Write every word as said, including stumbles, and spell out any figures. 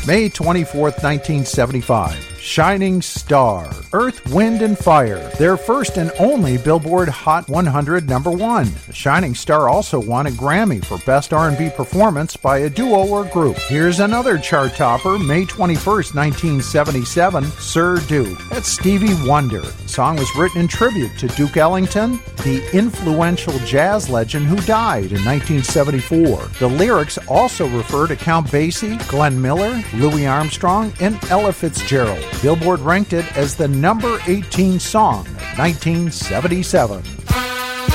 May twenty-fourth, nineteen seventy-five. Shining Star, Earth, Wind and Fire, their first and only Billboard Hot one hundred number one. Shining Star also won a Grammy for Best R and B Performance by a Duo or Group. Here's another chart topper, May twenty-first, nineteen seventy-seven, Sir Duke. That's Stevie Wonder. The song was written in tribute to Duke Ellington, the influential jazz legend who died in nineteen seventy-four. The lyrics also refer to Count Basie, Glenn Miller, Louis Armstrong, and Ella Fitzgerald. Billboard ranked it as the number eighteen song of nineteen seventy-seven.